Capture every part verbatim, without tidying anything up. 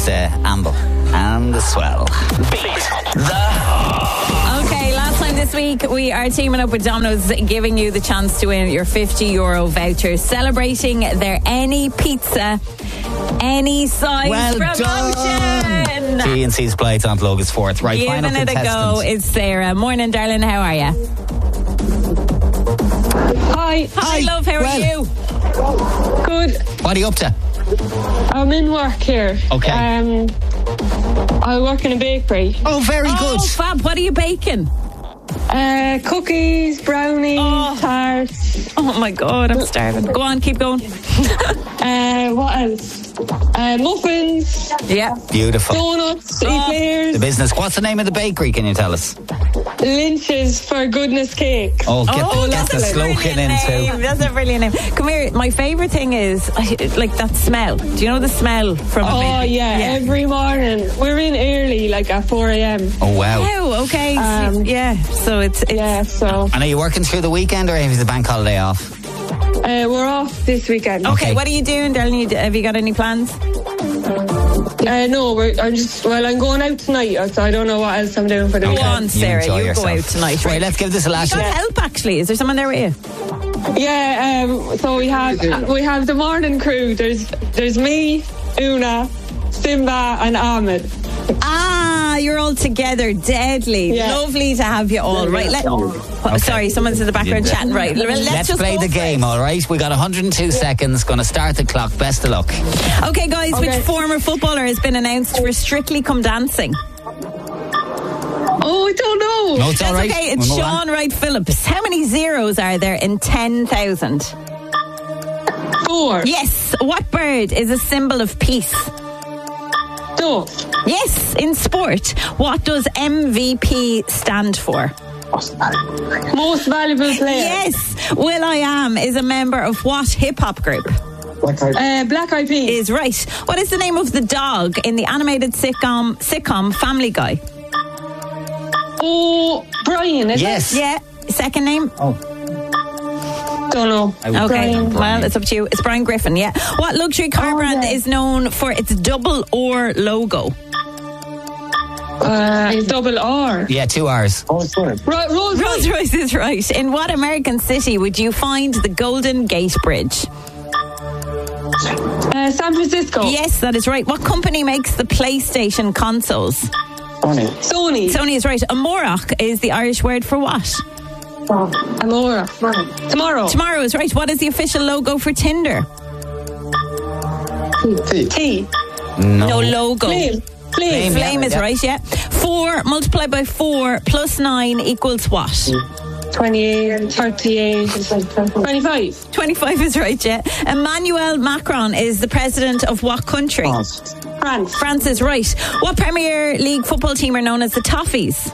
It's uh, Amble and the Swell. Beat the... Okay, last time this week we are teaming up with Domino's, giving you the chance to win your fifty euro voucher, celebrating their Any Pizza, Any Size Well promotion. T and C's play on August fourth. Right, Giving final it a go contestant. is Sarah. Morning, darling. How are you? Hi. Hi, love. How Well. are you? Good. What are you up to? I'm in work here. Okay. Um, I work in a bakery. Oh, very Oh, good. fab. What are you baking? Uh, cookies, brownies, Oh. tarts. Oh, my God. I'm starving. Go on. Keep going. Uh, what else? Uh, muffins, Yeah. Beautiful. donuts, Oh. eclairs, The business. What's the name of the bakery? Can you tell us? Lynch's for goodness cakes. Oh, get, Oh, get that's the a slogan brilliant in name. too. That's a brilliant name. Come here. My favourite thing is I, like that smell. Do you know the smell from a Oh bakery? yeah, every morning. We're in early, like at four a.m. Oh, wow. Oh, okay. Um, yeah. So it's, it's Yeah, so And are you working through the weekend or have you the bank holiday off? uh, we're off this weekend. okay. okay. What are you doing, darling? You- Have you got any plans? Uh, no, we're, I'm just well. I'm going out tonight, so I don't know what else I'm doing for the Go weekend. on, Sarah. enjoy You, go yourself. out tonight. Right, let's give this a last You got shot. help actually. Is there someone there with you? Yeah, um, so we have we have the morning crew. There's there's me, Una, Simba, and Ahmed. Ah, you're all together. Deadly. Yeah. Lovely to have you all. Right. Let, oh, Sorry, someone's in the background chatting. Right. Let's, Let's just play go the for game, it. all right? We got one hundred two seconds. Going to start the clock. Best of luck. Okay, guys. Okay. Which former footballer has been announced for Strictly Come Dancing? Oh, I don't know. No, it's all That's right. okay. It's We'll move on. Sean Wright Phillips. How many zeros are there in ten thousand? Four. Yes. What bird is a symbol of peace? Dove. Yes. In sport, what does M V P stand for? Most valuable player. Yes. Will I Am is a member of what hip hop group? Uh, Black Eyed Peas. Is right. What is the name of the dog in the animated sitcom sitcom Family Guy? Oh, Brian. Is Yes. Yeah. Second name? it? Don't know. I would- Okay. Brian. Well, it's up to you. It's Brian Griffin. Yeah. What luxury car Oh, brand yeah. is known for its double or logo? Uh, double R. Yeah, two hours. Ro- Rolls Rolls Royce is right. In what American city would you find the Golden Gate Bridge? Uh, San Francisco. Yes, that is right. What company makes the PlayStation consoles? Sony. Sony is right. Amorach is the Irish word for what? Amora. Tomorrow. Tomorrow is right. What is the official logo for Tinder? T. No logo. Flame. Flame. Flame is yeah. right, yeah. Four multiplied by four plus nine equals what? twenty-eight, thirty-eight, twenty-five. twenty-five is right, yeah. Emmanuel Macron is the president of what country? France. France is right. What Premier League football team are known as the Toffees?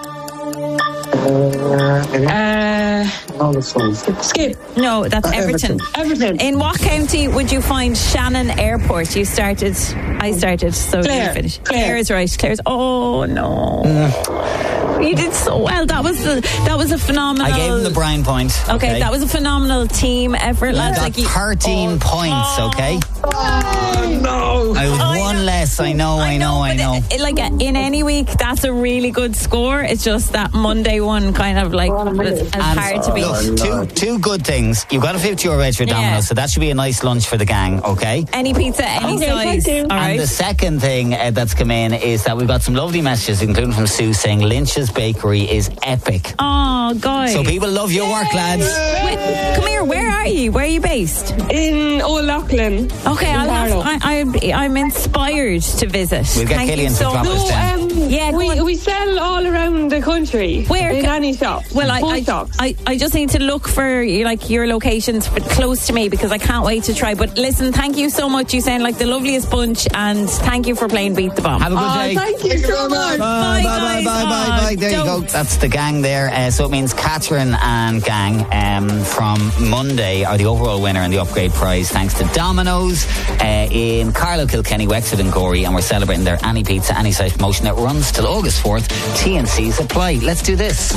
Uh, Skip. No, that's Everton. Everton. In what county would you find Shannon Airport? You started, I started, so Clare. you finished. Clare. Clare is right. Claire's. Oh no, you did so well. That was the that was a phenomenal. I gave him the Brian point. Okay, that was a phenomenal team effort, You lads. got Like you- thirteen points, okay? Oh, no. I was I one know. less. I know, I know, I but know. it- it- like uh, in any week, that's a really good score. It's just that Monday one kind of like was as And hard to beat. look, two, two good things. You've got a fifty euro voucher for Yeah. Domino's, so that should be a nice lunch for the gang, okay? Any pizza, any Okay, size. thank you. All And right. the second thing uh, that's come in is that we've got some lovely messages, including from Sue, saying Lynch's Bakery is epic. Oh, guys. So people love your work, lads. Wait, come here. Where are you? Where are you based? In O'Loughlin. Okay, I'll have, Carlow. I, I, I'm inspired to visit. We'll get Thank you Killian to so drop much. us down. Um, Yeah, go we, on. we sell all around the country. Where In ca- any shop. Well, I, Full I, shops. I, I just need to look for like your locations for, close to me because I can't wait to try. But listen, thank you so much. You sound like the loveliest bunch, and thank you for playing Beat the Bomb. Have a good Oh, day. thank you so much. Bye, bye, bye, guys. bye, bye, Oh, bye. There you go. don't. That's the gang there. Uh, so it means Catherine and gang um, from Monday are the overall winner and the upgrade prize thanks to Domino's uh, in Carlow, Kilkenny, Wexford and Gorey, and we're celebrating their Any Pizza, Any Size promotion that runs till August fourth. T and C's apply. Let's do this.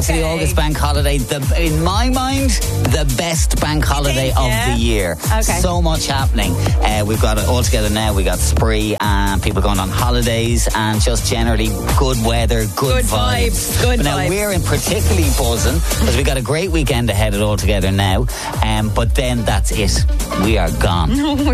to the Okay. August bank holiday. The, in my mind, the best bank holiday think, of yeah? the year. Okay. So much happening. Uh, we've got it all together now. We got Spree and people going on holidays and just generally good weather, good, Good vibes, good But now vibes. we're in particularly buzzing because we got a great weekend ahead of it all together now. Um, but then that's it. We are gone.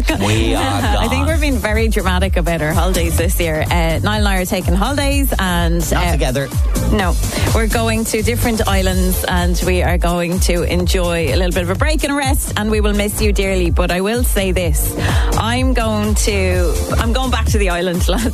We are gone. I think we're being very dramatic about our holidays this year. Uh, Niall and I are taking holidays and not uh, together. No, we're going to different islands and we are going to enjoy a little bit of a break and a rest, and we will miss you dearly. But I will say this: I'm going to, I'm going back to the island, lads.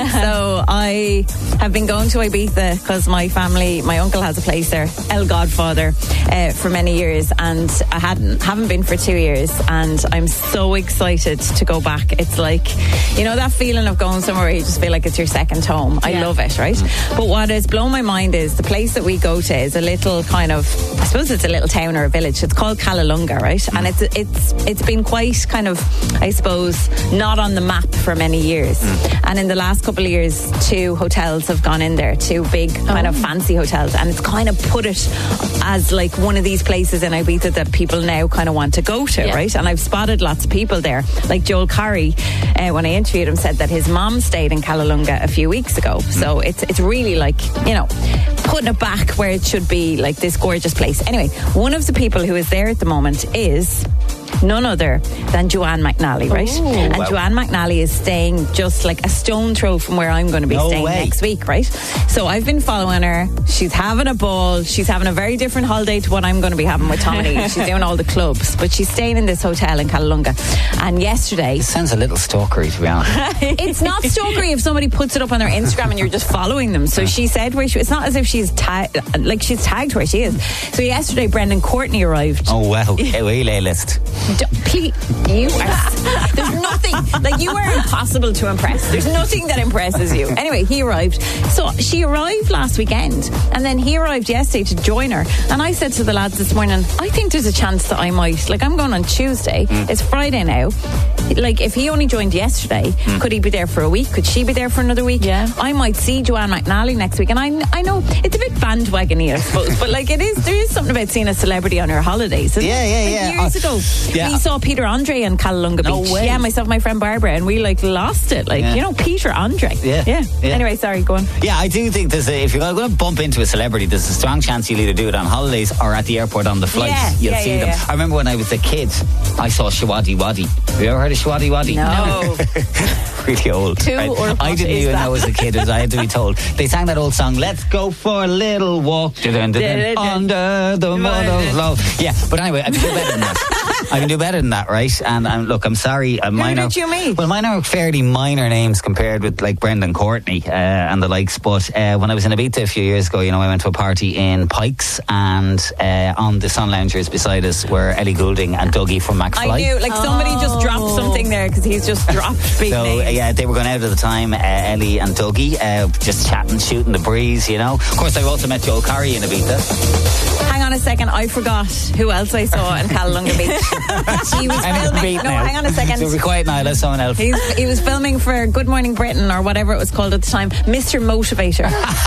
So I have been going to Ibiza because my family, my uncle has a place there, El Godfather, uh, for many years, and I hadn't haven't been for two years, and I'm so excited to go back. It's like, you know, that feeling of going somewhere where you just feel like it's your second home. I Yeah. love it, right? But what has blown my mind is the place that we go to is a little kind of, I suppose it's a little town or a village. It's called Callelunga, right? And it's it's it's been quite kind of, I suppose, not on the map for many years. And in the last couple of years, two hotels have gone in there, two big kind of fancy hotels, and it's kind of put it as like one of these places in Ibiza that people now kind of want to go to, Yeah. right? And I've spotted lots of people there. Like Joel Curry, uh, when I interviewed him, said that his mom stayed in Callelunga a few weeks ago. So it's it's really like, you know, putting it back where it should be, like this gorgeous place. Anyway, one of the people who is there at the moment is none other than Joanne McNally, right? And wow. Joanne McNally is staying just like a stone throw from where I'm going to be No staying way. next week, right? So I've been following her. She's having a ball. She's having a very different holiday to what I'm going to be having with Tommy. She's doing all the clubs, but she's staying in this hotel in Callelunga. And yesterday, It sounds a little stalkery, to be honest. it's not stalkery if somebody puts it up on their Instagram and you're just following them. So she said where she, it's not as if she's tagged, like she's tagged where she is. So yesterday, Brendan Courtney arrived. Oh, wow. A wheel A-list. D- Please, you are. There's nothing like you are impossible to impress. There's nothing that impresses you. Anyway, he arrived. So she arrived last weekend, and then he arrived yesterday to join her. And I said to the lads this morning, I think there's a chance that I might. Like, I'm going on Tuesday. It's Friday now. Like, if he only joined yesterday, could he be there for a week? Could she be there for another week? Yeah. I might see Joanne McNally next week. And I, I know it's a bit bandwagony, I suppose, but like it is. There is something about seeing a celebrity on her holidays. Isn't Yeah, it? yeah, Like yeah. Years Uh, ago, yeah. we saw Peter Andre in Callelunga No Beach. way. Yeah, myself, and my friend Barbara, and we like lost it. Like, Yeah. you know, Peter Andre. Yeah. yeah. Yeah. Anyway, sorry, go on. Yeah, I do think there's a, if you're going to bump into a celebrity, there's a strong chance you'll either do it on holidays or at the airport on the flight. Yeah, You'll yeah, see yeah, them. yeah. I remember when I was a kid, I saw Shawadi Wadi. Have you ever heard of Shawadi Wadi? No. Really old. Who or I what didn't is even that? know as a kid. As I had to be told. They sang that old song, "Let's go for a little walk dun, dun, dun, dun, under the mother's love." Yeah, but anyway, I can do better than that. I can do better than that, right? And um, look, I'm sorry. Uh, mine did are, you meet? Well, mine are fairly minor names compared with like Brendan Courtney uh, and the likes. But uh, when I was in Ibiza a few years ago, you know, I went to a party in Pikes, and uh, on the sun loungers beside us were Ellie Goulding and Dougie from McFly. I knew, like somebody just dropped something there because he's just dropped big So uh, names. yeah, they were going out at the time, uh, Ellie and Dougie, uh, just chatting, shooting the breeze, you know. Of course, I also met Joel Curry in Ibiza. Hang on a second, I forgot who else I saw in Callelunga Beach. He was And it's filming. beat No, now. hang on a second. So be quiet now, let someone else. He's, he was filming for Good Morning Britain or whatever it was called at the time. Mister Motivator.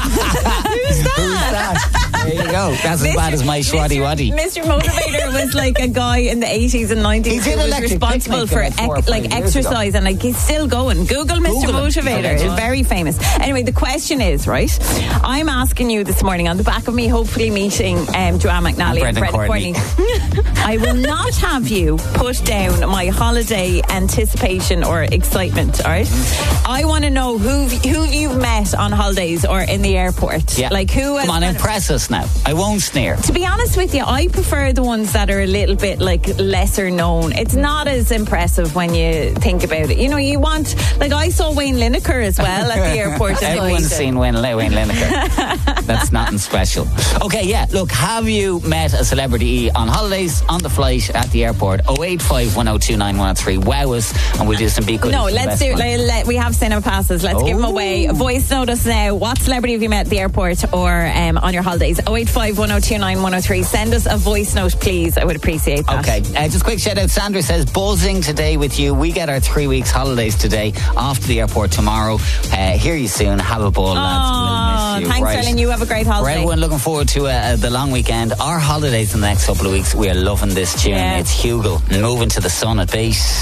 Who's that? Who's that? There you go. That's as bad as my Shwaddy Waddy. Mister Motivator was like a guy in the eighties and nineties He did who was Electric responsible Picnic for about four or ec- five like years ago. exercise, and like he's still going. Google Mister Google him. Motivator. Okay. He's very famous. Anyway, the question is, right? I'm asking you this morning on the back of me hopefully meeting um, Joanne McNally And and Brendan Brendan Courtney. Courtney. I will not have you put down my holiday anticipation or excitement, all right? I want to know who who you've met on holidays or in the airport. Yeah. Like who has Come on, kind of- impress us now. I won't sneer. to be honest with you, I prefer the ones that are a little bit like lesser known. It's not as impressive when you think about it. You know, you want, like I saw Wayne Lineker as well at the airport. in Everyone's Ibiza. seen Wayne, Wayne Lineker. That's nothing special. Okay, yeah. Look, have you met a celebrity on holidays, on the flight, at the airport? oh eight five, one oh two, nine one oh three. Wow us, and we'll do some Be Good. No, for the let's best do. one. Let, let- we have cinema passes. Let's give them Oh. away. Voice note us now. What celebrity have you met at the airport? or um, on your holidays. oh eight five, one oh two nine, one oh three. Send us a voice note, please. I would appreciate that. Okay, uh, just a quick shout out. Sandra says, buzzing today with you. We get our three weeks holidays today, off to the airport tomorrow. Uh, hear you soon. Have a ball, lads. We'll miss you. Thanks, right. Ellen. You have a great For holiday. everyone looking forward to uh, the long weekend, our holidays in the next couple of weeks, we are loving this tune. Yeah. It's Hugo, Moving to the Sun at Base.